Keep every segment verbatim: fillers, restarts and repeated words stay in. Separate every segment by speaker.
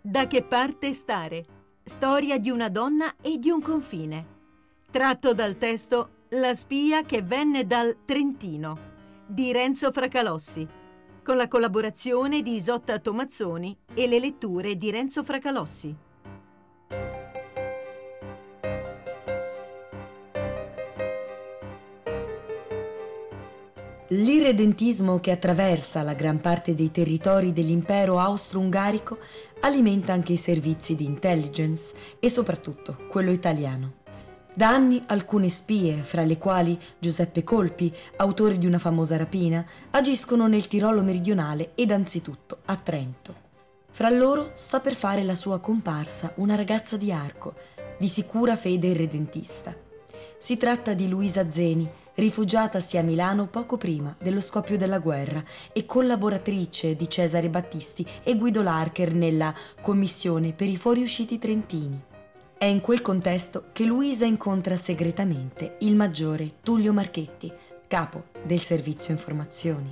Speaker 1: Da che parte stare? Storia di una donna e di un confine. Tratto dal testo La spia che venne dal Trentino di Renzo Fracalossi, con la collaborazione di Isotta Tomazzoni e le letture di Renzo Fracalossi.
Speaker 2: L'irredentismo che attraversa la gran parte dei territori dell'impero austro-ungarico alimenta anche i servizi di intelligence e soprattutto quello italiano. Da anni alcune spie, fra le quali Giuseppe Colpi, autore di una famosa rapina, agiscono nel Tirolo meridionale ed anzitutto a Trento. Fra loro sta per fare la sua comparsa una ragazza di Arco, di sicura fede irredentista. Si tratta di Luisa Zeni, rifugiatasi a Milano poco prima dello scoppio della guerra e collaboratrice di Cesare Battisti e Guido Larcher nella Commissione per i fuoriusciti trentini. È in quel contesto che Luisa incontra segretamente il maggiore Tullio Marchetti, capo del Servizio Informazioni.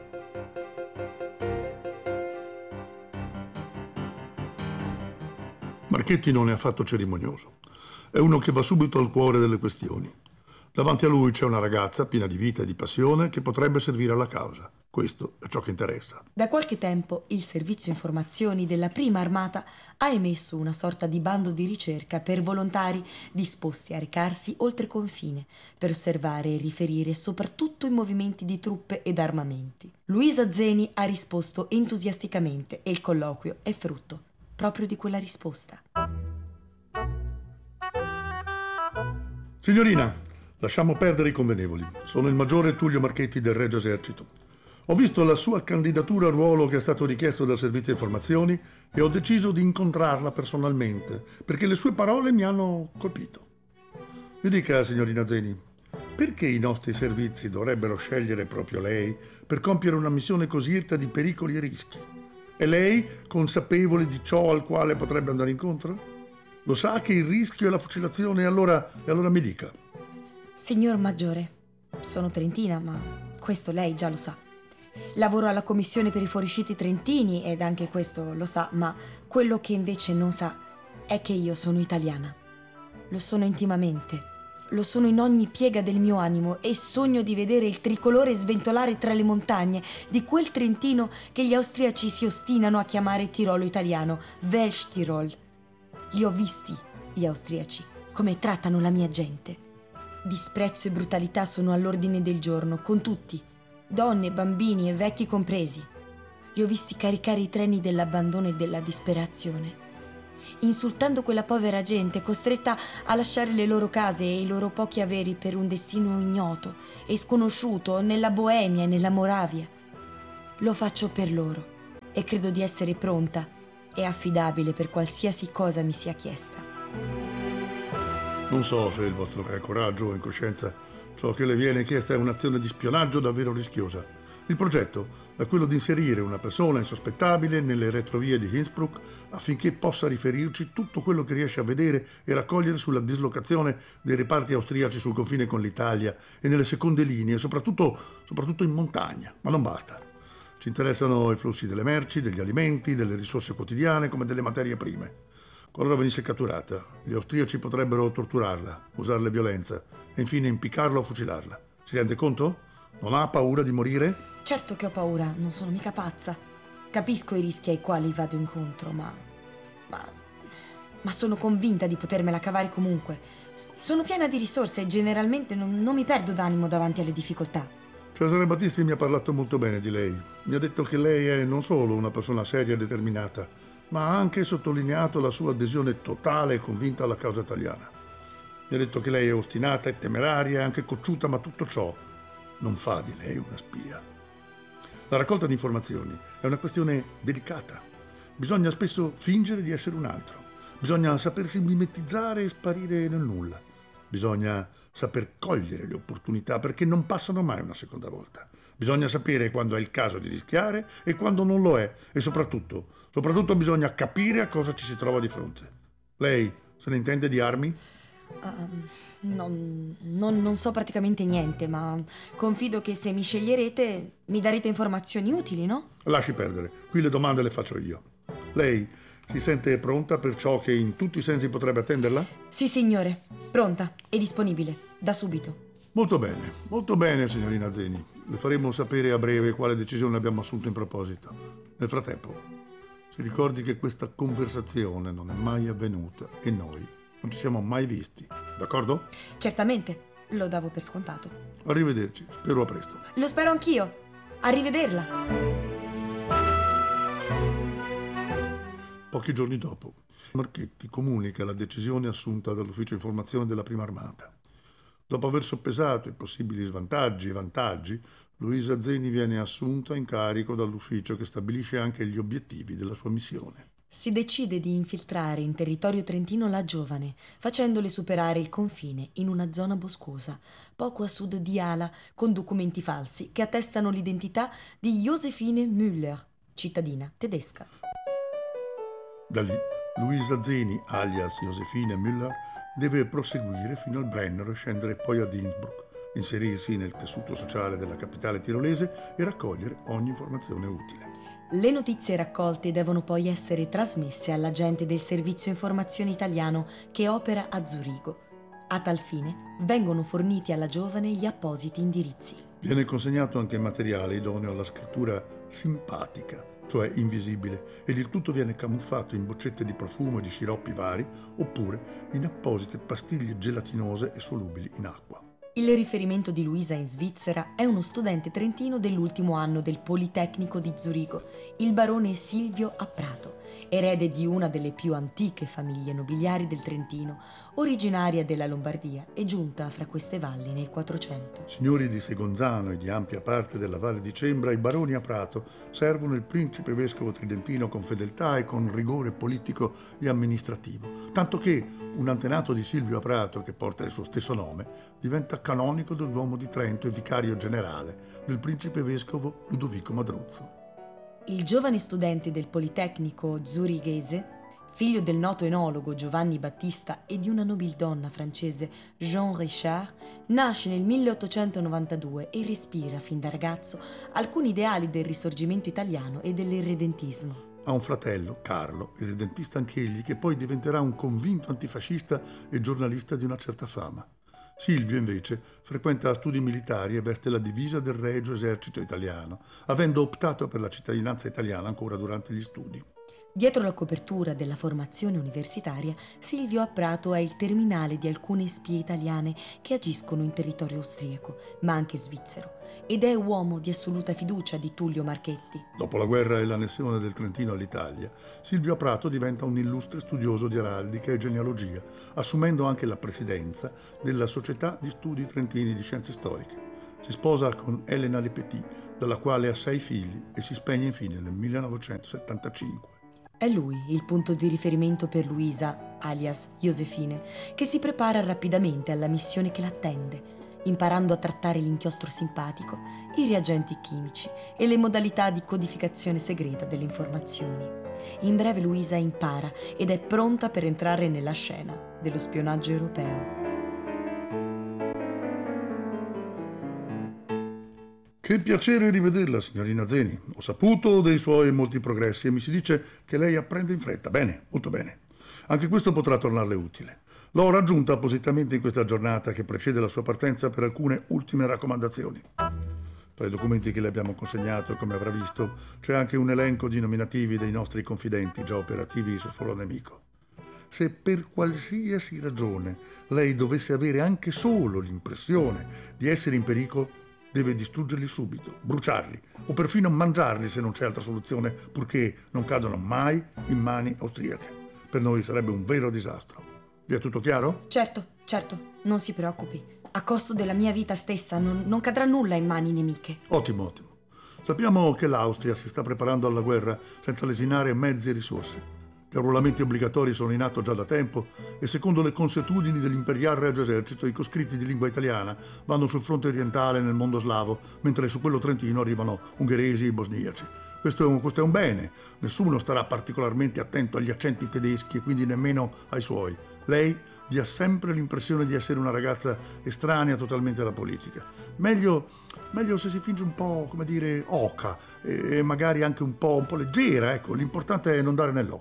Speaker 3: Marchetti non è affatto cerimonioso. È uno che va subito al cuore delle questioni. Davanti a lui c'è una ragazza piena di vita e di passione che potrebbe servire alla causa. Questo è ciò che interessa.
Speaker 2: Da qualche tempo il Servizio Informazioni della Prima Armata ha emesso una sorta di bando di ricerca per volontari disposti a recarsi oltre confine per osservare e riferire soprattutto i movimenti di truppe ed armamenti. Luisa Zeni ha risposto entusiasticamente e il colloquio è frutto proprio di quella risposta.
Speaker 3: Signorina, lasciamo perdere i convenevoli. Sono il maggiore Tullio Marchetti del Regio Esercito. Ho visto la sua candidatura al ruolo che è stato richiesto dal Servizio Informazioni e ho deciso di incontrarla personalmente, perché le sue parole mi hanno colpito. Mi dica, signorina Zeni, perché i nostri servizi dovrebbero scegliere proprio lei per compiere una missione così irta di pericoli e rischi? È lei consapevole di ciò al quale potrebbe andare incontro? Lo sa che il rischio è la fucilazione, e allora, e allora mi dica.
Speaker 2: Signor Maggiore, sono trentina, ma questo lei già lo sa. Lavoro alla Commissione per i fuoriusciti trentini ed anche questo lo sa, ma quello che invece non sa è che io sono italiana. Lo sono intimamente, lo sono in ogni piega del mio animo e sogno di vedere il tricolore sventolare tra le montagne di quel Trentino che gli austriaci si ostinano a chiamare Tirolo italiano, Welschtirol. Li ho visti, gli austriaci, come trattano la mia gente. Disprezzo e brutalità sono all'ordine del giorno, con tutti, donne, bambini e vecchi compresi. Li ho visti caricare i treni dell'abbandono e della disperazione, insultando quella povera gente costretta a lasciare le loro case e i loro pochi averi per un destino ignoto e sconosciuto nella Boemia e nella Moravia. Lo faccio per loro e credo di essere pronta e affidabile per qualsiasi cosa mi sia chiesta.
Speaker 3: Non so se il vostro è coraggio o incoscienza. Ciò che le viene chiesta è un'azione di spionaggio davvero rischiosa. Il progetto è quello di inserire una persona insospettabile nelle retrovie di Innsbruck affinché possa riferirci tutto quello che riesce a vedere e raccogliere sulla dislocazione dei reparti austriaci sul confine con l'Italia e nelle seconde linee, soprattutto, soprattutto in montagna. Ma non basta. Ci interessano i flussi delle merci, degli alimenti, delle risorse quotidiane come delle materie prime. Qualora venisse catturata, gli austriaci potrebbero torturarla, usarle violenza e infine impiccarla o fucilarla. Si rende conto? Non ha paura di morire?
Speaker 2: Certo che ho paura, non sono mica pazza. Capisco i rischi ai quali vado incontro, ma... ma... ma sono convinta di potermela cavare comunque. S- sono piena di risorse e generalmente non, non mi perdo d'animo davanti alle difficoltà.
Speaker 3: Cesare Battisti mi ha parlato molto bene di lei. Mi ha detto che lei è non solo una persona seria e determinata, ma ha anche sottolineato la sua adesione totale e convinta alla causa italiana. Mi ha detto che lei è ostinata e temeraria e anche cocciuta, ma tutto ciò non fa di lei una spia. La raccolta di informazioni è una questione delicata. Bisogna spesso fingere di essere un altro. Bisogna sapersi mimetizzare e sparire nel nulla. Bisogna saper cogliere le opportunità perché non passano mai una seconda volta. Bisogna sapere quando è il caso di rischiare e quando non lo è e soprattutto, soprattutto bisogna capire a cosa ci si trova di fronte. Lei se ne intende di armi?
Speaker 2: Um, non, non, non so praticamente niente, ma confido che se mi sceglierete mi darete informazioni utili, no?
Speaker 3: Lasci perdere, qui le domande le faccio io. Lei Si sente pronta per ciò che in tutti i sensi potrebbe attenderla?
Speaker 2: Sì, signore. Pronta e disponibile. Da subito.
Speaker 3: Molto bene, molto bene, signorina Zeni. Le faremo sapere a breve quale decisione abbiamo assunto in proposito. Nel frattempo, si ricordi che questa conversazione non è mai avvenuta e noi non ci siamo mai visti, d'accordo?
Speaker 2: Certamente. Lo davo per scontato.
Speaker 3: Arrivederci, spero a presto.
Speaker 2: Lo spero anch'io. Arrivederla.
Speaker 3: Pochi giorni dopo, Marchetti comunica la decisione assunta dall'Ufficio Informazione della Prima Armata. Dopo aver soppesato i possibili svantaggi e vantaggi, Luisa Zeni viene assunta in carico dall'ufficio che stabilisce anche gli obiettivi della sua missione.
Speaker 2: Si decide di infiltrare in territorio trentino la giovane, facendole superare il confine in una zona boscosa, poco a sud di Ala, con documenti falsi che attestano l'identità di Josephine Müller, cittadina tedesca.
Speaker 3: Da lì, Luisa Zeni, alias Josephine Müller, deve proseguire fino al Brennero e scendere poi ad Innsbruck, inserirsi nel tessuto sociale della capitale tirolese e raccogliere ogni informazione utile.
Speaker 2: Le notizie raccolte devono poi essere trasmesse all'agente del Servizio Informazione Italiano che opera a Zurigo. A tal fine vengono forniti alla giovane gli appositi indirizzi.
Speaker 3: Viene consegnato anche materiale idoneo alla scrittura simpatica, cioè invisibile, ed il tutto viene camuffato in boccette di profumo e di sciroppi vari, oppure in apposite pastiglie gelatinose e solubili in acqua.
Speaker 2: Il riferimento di Luisa in Svizzera è uno studente trentino dell'ultimo anno del Politecnico di Zurigo, il barone Silvio Apprato, erede di una delle più antiche famiglie nobiliari del Trentino, originaria della Lombardia e giunta fra queste valli nel Quattrocento.
Speaker 3: Signori di Segonzano e di ampia parte della Valle di Cembra, i baroni Apprato servono il principe vescovo tridentino con fedeltà e con rigore politico e amministrativo, tanto che un antenato di Silvio Apprato, che porta il suo stesso nome, diventa canonico del Duomo di Trento e vicario generale del principe vescovo Ludovico Madruzzo.
Speaker 2: Il giovane studente del Politecnico zurighese, figlio del noto enologo Giovanni Battista e di una nobildonna francese Jean Richard, nasce nel milleottocentonovantadue e respira fin da ragazzo alcuni ideali del risorgimento italiano e dell'irredentismo.
Speaker 3: Ha un fratello, Carlo, irredentista anch'egli, che poi diventerà un convinto antifascista e giornalista di una certa fama. Silvio, invece, frequenta studi militari e veste la divisa del Regio Esercito Italiano, avendo optato per la cittadinanza italiana ancora durante gli studi.
Speaker 2: Dietro la copertura della formazione universitaria, Silvio Apprato è il terminale di alcune spie italiane che agiscono in territorio austriaco, ma anche svizzero, ed è uomo di assoluta fiducia di Tullio Marchetti.
Speaker 3: Dopo la guerra e l'annessione del Trentino all'Italia, Silvio Apprato diventa un illustre studioso di araldica e genealogia, assumendo anche la presidenza della Società di Studi Trentini di Scienze Storiche. Si sposa con Elena Lepetit, dalla quale ha sei figli, e si spegne infine nel millenovecentosettantacinque.
Speaker 2: È lui il punto di riferimento per Luisa, alias Josephine, che si prepara rapidamente alla missione che l'attende, imparando a trattare l'inchiostro simpatico, i reagenti chimici e le modalità di codificazione segreta delle informazioni. In breve Luisa impara ed è pronta per entrare nella scena dello spionaggio europeo.
Speaker 3: Che piacere rivederla, signorina Zeni. Ho saputo dei suoi molti progressi e mi si dice che lei apprende in fretta. Bene, molto bene. Anche questo potrà tornarle utile. L'ho raggiunta appositamente in questa giornata che precede la sua partenza per alcune ultime raccomandazioni. Tra i documenti che le abbiamo consegnato, come avrà visto, c'è anche un elenco di nominativi dei nostri confidenti già operativi sul suolo nemico. Se per qualsiasi ragione lei dovesse avere anche solo l'impressione di essere in pericolo, deve distruggerli subito, bruciarli o perfino mangiarli se non c'è altra soluzione, purché non cadano mai in mani austriache. Per noi sarebbe un vero disastro. Vi è tutto chiaro?
Speaker 2: Certo, certo, non si preoccupi. A costo della mia vita stessa non, non cadrà nulla in mani nemiche.
Speaker 3: Ottimo, ottimo. Sappiamo che l'Austria si sta preparando alla guerra senza lesinare mezzi e risorse. Gli arruolamenti obbligatori sono in atto già da tempo e secondo le consuetudini dell'Imperial Regio Esercito i coscritti di lingua italiana vanno sul fronte orientale nel mondo slavo, mentre su quello trentino arrivano ungheresi e bosniaci. Questo è, un, questo è un bene. Nessuno starà particolarmente attento agli accenti tedeschi e quindi nemmeno ai suoi. Lei dia sempre l'impressione di essere una ragazza estranea totalmente alla politica. Meglio, meglio se si finge un po', come dire, oca e magari anche un po', un po' leggera, ecco. L'importante è non dare nell'occhio.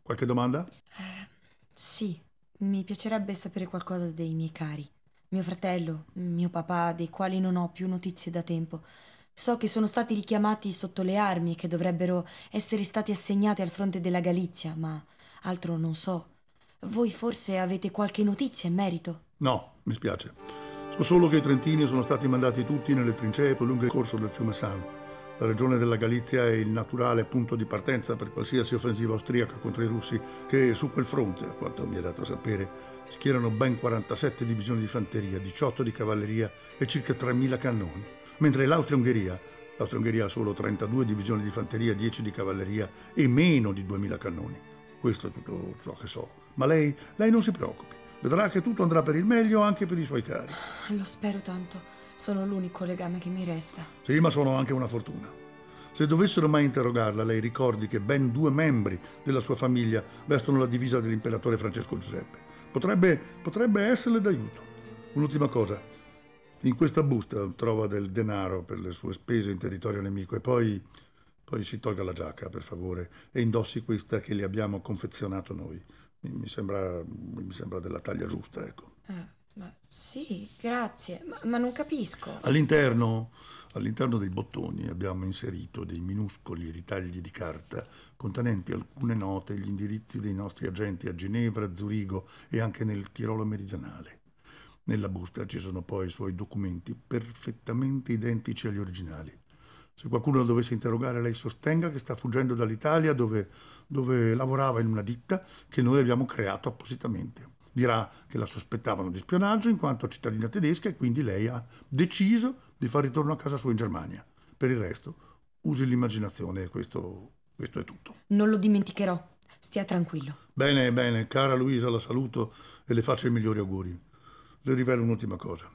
Speaker 3: Qualche domanda?
Speaker 2: Eh, sì, mi piacerebbe sapere qualcosa dei miei cari. Mio fratello, mio papà, dei quali non ho più notizie da tempo. So che sono stati richiamati sotto le armi e che dovrebbero essere stati assegnati al fronte della Galizia, ma altro non so. Voi forse avete qualche notizia in merito?
Speaker 3: No, mi spiace. So solo che i trentini sono stati mandati tutti nelle trincee lungo il corso del fiume San. La regione della Galizia è il naturale punto di partenza per qualsiasi offensiva austriaca contro i russi, che su quel fronte, a quanto mi è dato sapere, schierano ben quarantasette divisioni di fanteria, diciotto di cavalleria e circa tremila cannoni, mentre l'Austria-Ungheria, l'Austria-Ungheria ha solo trentadue divisioni di fanteria, dieci di cavalleria e meno di duemila cannoni. Questo è tutto ciò che so. Ma lei, lei non si preoccupi. Vedrà che tutto andrà per il meglio anche per i suoi cari.
Speaker 2: Lo spero tanto. Sono l'unico legame che mi resta.
Speaker 3: Sì, ma sono anche una fortuna. Se dovessero mai interrogarla, lei ricordi che ben due membri della sua famiglia vestono la divisa dell'imperatore Francesco Giuseppe. Potrebbe, potrebbe esserle d'aiuto. Un'ultima cosa. In questa busta trova del denaro per le sue spese in territorio nemico e poi, poi si tolga la giacca, per favore, e indossi questa che le abbiamo confezionato noi. Mi, mi sembra, mi sembra della taglia giusta, ecco.
Speaker 2: Ah. Ma sì, grazie, ma, ma non capisco.
Speaker 3: All'interno, all'interno dei bottoni abbiamo inserito dei minuscoli ritagli di carta contenenti alcune note e gli indirizzi dei nostri agenti a Ginevra, a Zurigo e anche nel Tirolo meridionale. Nella busta ci sono poi i suoi documenti perfettamente identici agli originali. Se qualcuno la dovesse interrogare, lei sostenga che sta fuggendo dall'Italia dove, dove lavorava in una ditta che noi abbiamo creato appositamente. Dirà che la sospettavano di spionaggio in quanto cittadina tedesca e quindi lei ha deciso di far ritorno a casa sua in Germania. Per il resto, usi l'immaginazione e questo, questo è tutto.
Speaker 2: Non lo dimenticherò. Stia tranquillo.
Speaker 3: Bene, bene. Cara Luisa, la saluto e le faccio i migliori auguri. Le rivelo un'ultima cosa.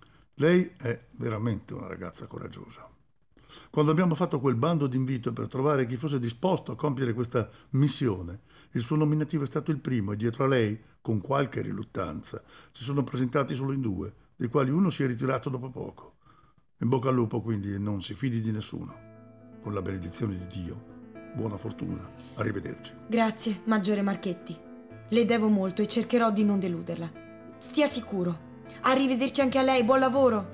Speaker 3: Lei è veramente una ragazza coraggiosa. Quando abbiamo fatto quel bando d'invito per trovare chi fosse disposto a compiere questa missione, il suo nominativo è stato il primo e dietro a lei, con qualche riluttanza, si sono presentati solo in due, dei quali uno si è ritirato dopo poco. In bocca al lupo quindi e non si fidi di nessuno. Con la benedizione di Dio, buona fortuna. Arrivederci.
Speaker 2: Grazie, Maggiore Marchetti. Le devo molto e cercherò di non deluderla. Stia sicuro. Arrivederci anche a lei, buon lavoro.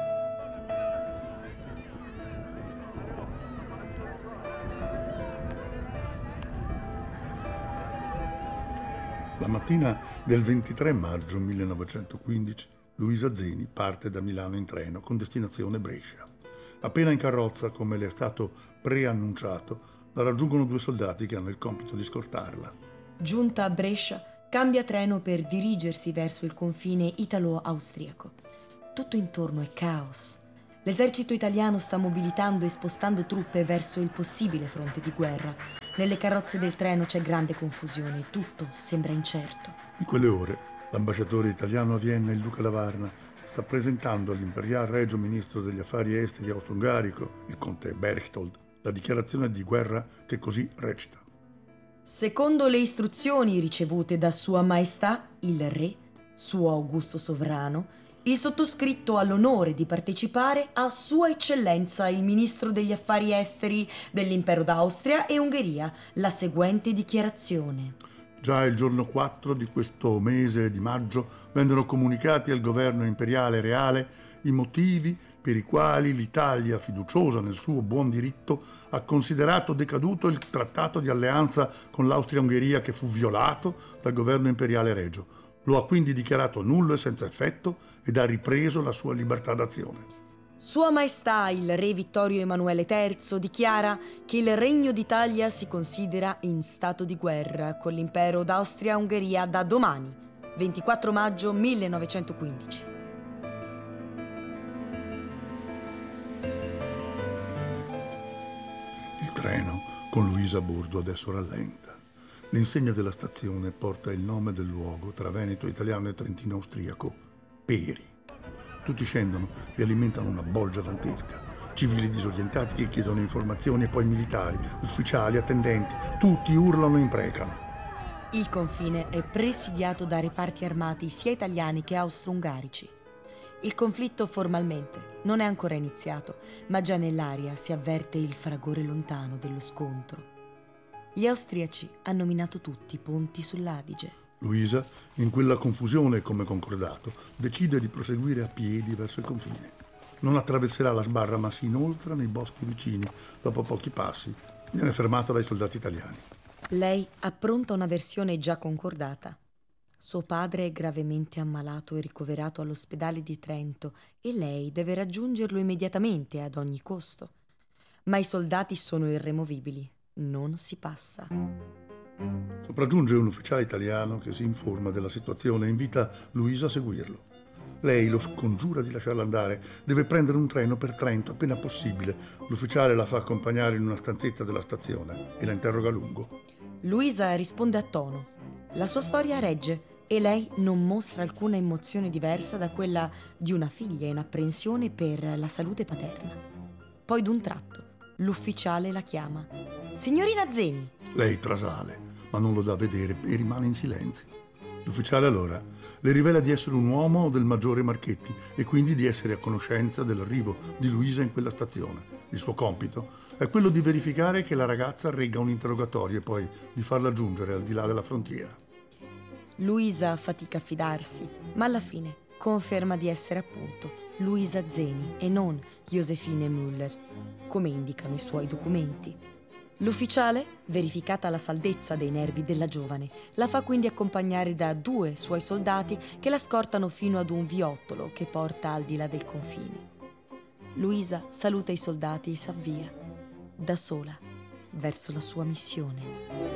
Speaker 3: La mattina del ventitré maggio millenovecentoquindici, Luisa Zeni parte da Milano in treno con destinazione Brescia. Appena in carrozza, come le è stato preannunciato, la raggiungono due soldati che hanno il compito di scortarla.
Speaker 2: Giunta a Brescia, cambia treno per dirigersi verso il confine italo-austriaco. Tutto intorno è caos. L'esercito italiano sta mobilitando e spostando truppe verso il possibile fronte di guerra. Nelle carrozze del treno c'è grande confusione e tutto sembra incerto.
Speaker 3: In quelle ore, l'ambasciatore italiano a Vienna, il duca Lavarna, sta presentando all'imperial regio ministro degli affari esteri austro-ungarico, il conte Berchtold, la dichiarazione di guerra che così recita.
Speaker 2: Secondo le istruzioni ricevute da Sua Maestà, il Re, suo Augusto Sovrano, il sottoscritto ha l'onore di partecipare a Sua Eccellenza il Ministro degli Affari Esteri dell'Impero d'Austria e Ungheria la seguente dichiarazione.
Speaker 3: Già il giorno quattro di questo mese di maggio vennero comunicati al governo imperiale reale i motivi per i quali l'Italia, fiduciosa nel suo buon diritto, ha considerato decaduto il trattato di alleanza con l'Austria-Ungheria che fu violato dal governo imperiale regio. Lo ha quindi dichiarato nullo e senza effetto ed ha ripreso la sua libertà d'azione.
Speaker 2: Sua Maestà il Re Vittorio Emanuele terzo dichiara che il Regno d'Italia si considera in stato di guerra con l'Impero d'Austria-Ungheria da domani, ventiquattro maggio millenovecentoquindici.
Speaker 3: Il treno, con Luisa a bordo, adesso rallenta. L'insegna della stazione porta il nome del luogo tra Veneto italiano e Trentino austriaco, Peri. Tutti scendono e alimentano una bolgia dantesca. Civili disorientati che chiedono informazioni e poi militari, ufficiali, attendenti. Tutti urlano e imprecano.
Speaker 2: Il confine è presidiato da reparti armati sia italiani che austro-ungarici. Il conflitto formalmente non è ancora iniziato, ma già nell'aria si avverte il fragore lontano dello scontro. Gli austriaci hanno minato tutti i ponti sull'Adige.
Speaker 3: Luisa, in quella confusione come concordato, decide di proseguire a piedi verso il confine. Non attraverserà la sbarra, ma si inoltra nei boschi vicini. Dopo pochi passi viene fermata dai soldati italiani.
Speaker 2: Lei appronta una versione già concordata. Suo padre è gravemente ammalato e ricoverato all'ospedale di Trento e lei deve raggiungerlo immediatamente ad ogni costo. Ma i soldati sono irremovibili. Non si passa.
Speaker 3: Sopraggiunge un ufficiale italiano che si informa della situazione e invita Luisa a seguirlo. Lei lo scongiura di lasciarla andare, deve prendere un treno per Trento appena possibile. L'ufficiale la fa accompagnare in una stanzetta della stazione e la interroga a lungo.
Speaker 2: Luisa risponde a tono. La sua storia regge e lei non mostra alcuna emozione diversa da quella di una figlia in apprensione per la salute paterna. Poi d'un tratto l'ufficiale la chiama. Signorina Zeni!
Speaker 3: Lei trasale, ma non lo dà vedere e rimane in silenzio. L'ufficiale allora le rivela di essere un uomo del maggiore Marchetti e quindi di essere a conoscenza dell'arrivo di Luisa in quella stazione. Il suo compito è quello di verificare che la ragazza regga un interrogatorio e poi di farla giungere al di là della frontiera.
Speaker 2: Luisa fatica a fidarsi, ma alla fine conferma di essere appunto Luisa Zeni e non Josefine Müller, come indicano i suoi documenti. L'ufficiale, verificata la saldezza dei nervi della giovane, la fa quindi accompagnare da due suoi soldati che la scortano fino ad un viottolo che porta al di là del confine. Luisa saluta i soldati e s'avvia, da sola, verso la sua missione.